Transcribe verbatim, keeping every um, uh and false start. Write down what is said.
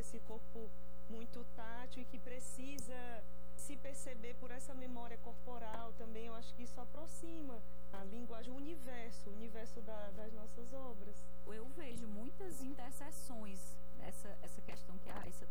esse corpo muito tátil e que precisa se perceber por essa memória corporal também. Eu acho que isso aproxima a linguagem, o universo, o universo da, das nossas obras. Eu vejo muitas interseções nessa essa questão que a Raíssa